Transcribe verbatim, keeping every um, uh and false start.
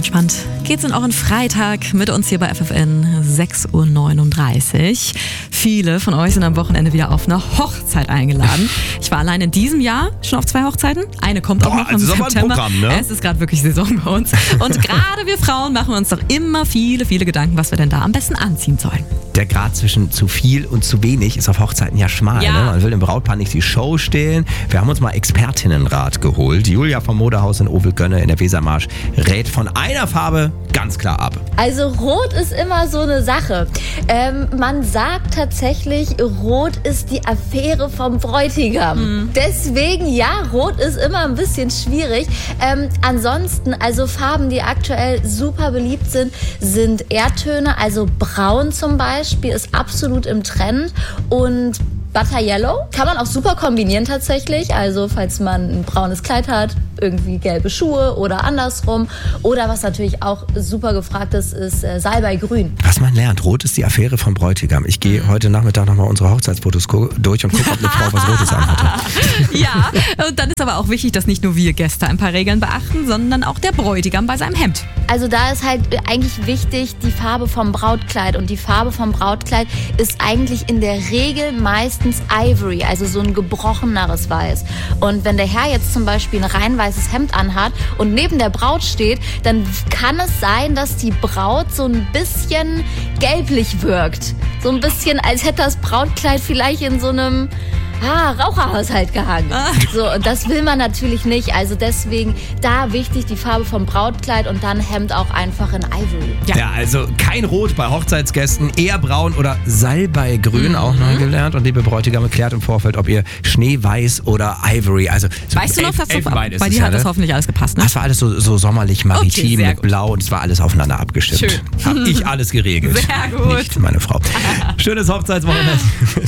entspannt geht's in euren Freitag mit uns hier bei F F N sechs Uhr neununddreißig. Viele von euch sind am Wochenende wieder auf eine Hochzeit eingeladen. Ich war allein in diesem Jahr schon auf zwei Hochzeiten. Eine kommt Boah, auch noch im also September. Programm, ne? Es ist gerade wirklich Saison bei uns. Und gerade wir Frauen machen uns doch immer viele, viele Gedanken, was wir denn da am besten anziehen sollen. Der Grad zwischen zu viel und zu wenig ist auf Hochzeiten ja schmal. Ja. Ne? Man will im Brautpaar nicht die Show stehlen. Wir haben uns mal Expertinnenrat geholt. Julia vom Modehaus in Ovelgönne in der Wesermarsch rät von einer Farbe ganz klar ab. Also Rot ist immer so eine Sache. Ähm, man sagt tatsächlich, Rot ist die Affäre vom Bräutigam. Mhm. Deswegen, ja, Rot ist immer ein bisschen schwierig. Ähm, ansonsten, also Farben, die aktuell super beliebt sind, sind Erdtöne, also Braun zum Beispiel ist absolut im Trend und Butter Yellow kann man auch super kombinieren tatsächlich. Also falls man ein braunes Kleid hat, irgendwie gelbe Schuhe oder andersrum. Oder was natürlich auch super gefragt ist, ist äh, Salbeigrün. Was man lernt, Rot ist die Affäre vom Bräutigam. Ich gehe mhm. heute Nachmittag nochmal unsere Hochzeitsfotos durch und gucke, ob eine Frau was Rotes anhatte. Ja, und dann ist aber auch wichtig, dass nicht nur wir Gäste ein paar Regeln beachten, sondern auch der Bräutigam bei seinem Hemd. Also da ist halt eigentlich wichtig die Farbe vom Brautkleid. Und die Farbe vom Brautkleid ist eigentlich in der Regel meistens Ivory, also so ein gebrocheneres Weiß. Und wenn der Herr jetzt zum Beispiel ein rein weißes Hemd anhat und neben der Braut steht, dann kann es sein, dass die Braut so ein bisschen gelblich wirkt. So ein bisschen, als hätte das Brautkleid vielleicht in so einem Ah, Raucherhaushalt gehangen. Ah. So, und das will man natürlich nicht. Also deswegen da wichtig die Farbe vom Brautkleid und dann Hemd auch einfach in Ivory. Ja, ja, also kein Rot bei Hochzeitsgästen, eher braun oder Salbeigrün, mhm. auch neu gelernt. Und liebe Bräutigame, klärt im Vorfeld, ob ihr Schneeweiß oder Ivory, also so weißt du noch, was elf, so, bei dir hat ja, das hoffentlich alles gepasst, ne? Das war alles so, so sommerlich maritim okay, mit gut. Blau und es war alles aufeinander abgestimmt. Schön. Hab ich alles geregelt. Sehr gut. Nicht meine Frau. Schönes Hochzeitswochenende.